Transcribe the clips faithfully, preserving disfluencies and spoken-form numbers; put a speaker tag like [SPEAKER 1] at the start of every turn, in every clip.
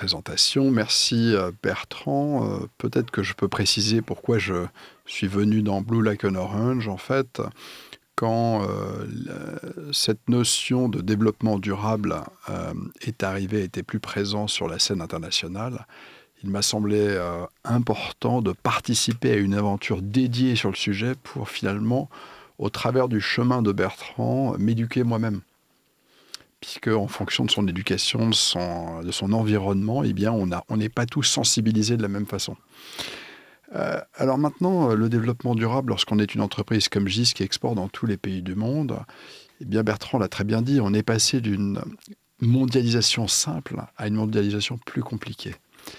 [SPEAKER 1] présentation. Merci euh, Bertrand. Euh, peut-être que je peux préciser pourquoi je suis venu dans Blue Like an Orange. En fait, quand euh, la- cette notion de développement durable euh, est arrivée, était plus présent sur la scène internationale, il m'a semblé euh, important de participer à une aventure dédiée sur le sujet pour finalement, au travers du chemin de Bertrand, m'éduquer moi-même. Puisque en fonction de son éducation, de son, de son environnement, eh bien, on a, on n'est pas tous sensibilisés de la même façon. Euh, alors maintenant, euh, le développement durable, lorsqu'on est une entreprise comme G I S qui exporte dans tous les pays du monde, eh bien Bertrand l'a très bien dit, on est passé d'une mondialisation simple à une mondialisation plus compliquée,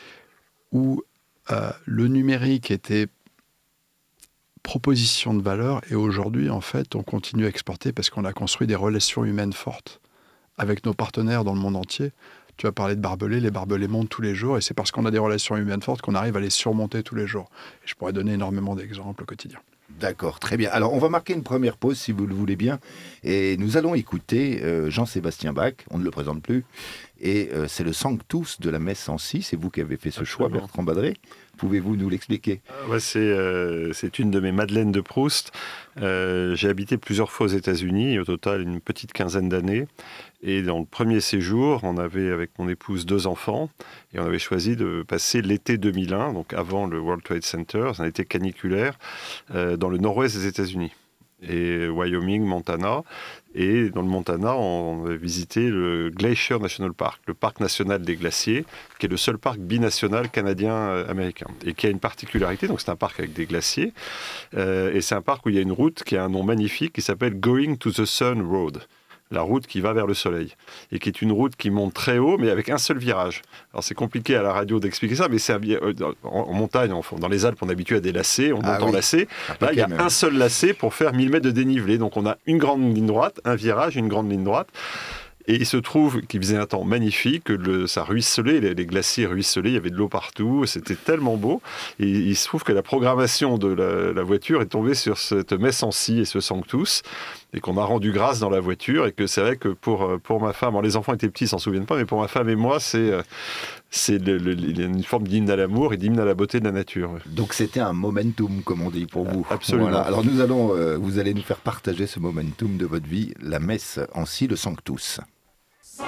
[SPEAKER 1] où euh, le numérique était proposition de valeur, et aujourd'hui, en fait, on continue à exporter parce qu'on a construit des relations humaines fortes avec nos partenaires dans le monde entier. Tu as parlé de barbelés, les barbelés montent tous les jours, et c'est parce qu'on a des relations humaines fortes qu'on arrive à les surmonter tous les jours. Et je pourrais donner énormément d'exemples au quotidien.
[SPEAKER 2] D'accord, très bien. Alors, on va marquer une première pause, si vous le voulez bien, et nous allons écouter euh, Jean-Sébastien Bach, on ne le présente plus, et euh, c'est le Sanctus de la messe en si, c'est vous qui avez fait ce
[SPEAKER 3] Absolument.
[SPEAKER 2] choix, Bertrand Badré. Pouvez-vous nous l'expliquer ?
[SPEAKER 3] Ah ouais, c'est, euh, c'est une de mes madeleines de Proust. Euh, j'ai habité plusieurs fois aux États-Unis, au total une petite quinzaine d'années. Et dans le premier séjour, on avait avec mon épouse deux enfants et on avait choisi de passer l'été deux mille un, donc avant le World Trade Center, un été caniculaire, euh, dans le nord-ouest des États-Unis. Et Wyoming, Montana. Et dans le Montana, on a visité le Glacier National Park, le parc national des glaciers, qui est le seul parc binational canadien-américain. Et qui a une particularité, donc c'est un parc avec des glaciers, euh, et c'est un parc où il y a une route qui a un nom magnifique qui s'appelle Going to the Sun Road. La route qui va vers le soleil, et qui est une route qui monte très haut, mais avec un seul virage. Alors c'est compliqué à la radio d'expliquer ça, mais c'est un, en, en montagne, en, dans les Alpes, on est habitué à des lacets, on monte ah, en oui. lacet. Là, il y a même un seul lacet pour faire mille mètres de dénivelé. Donc on a une grande ligne droite, un virage, une grande ligne droite. Et il se trouve qu'il faisait un temps magnifique, que le, ça ruisselait, les, les glaciers ruisselaient, il y avait de l'eau partout, c'était tellement beau. Et il se trouve que la programmation de la, la voiture est tombée sur cette messe en si et ce Sanctus, et qu'on a rendu grâce dans la voiture, et que c'est vrai que pour, pour ma femme, bon, les enfants étaient petits, ils s'en souviennent pas, mais pour ma femme et moi, c'est, c'est le, le, une forme d'hymne à l'amour et d'hymne à la beauté de la nature.
[SPEAKER 2] Donc c'était un momentum, comme on dit, pour vous.
[SPEAKER 3] Absolument.
[SPEAKER 2] Voilà. Alors nous allons, euh, vous allez nous faire partager ce momentum de votre vie, la messe en si, le Sanctus.